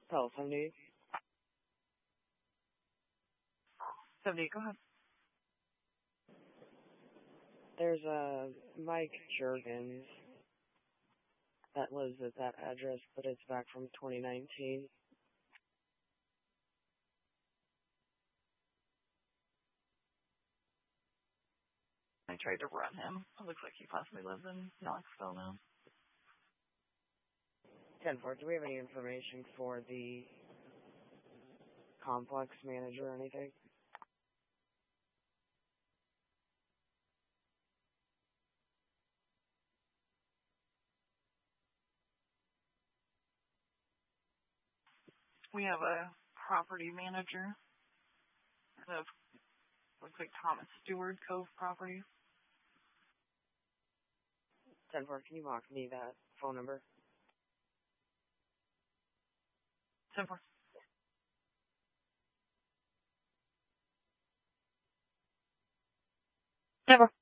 Tell 70. 70, go ahead. There's a Mike Juergens that lives at that address, but it's back from 2019. I tried to run him. It looks like he possibly lives in Knoxville now. 10-4, do we have any information for the complex manager or anything? We have a property manager of, looks like Thomas Stewart Cove Properties. 10-4, can you walk me that phone number? 10-4. Never.